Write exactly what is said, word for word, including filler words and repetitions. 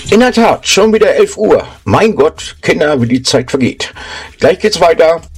In der Tat, schon wieder elf Uhr. Mein Gott, Kinder, wie die Zeit vergeht. Gleich geht's weiter.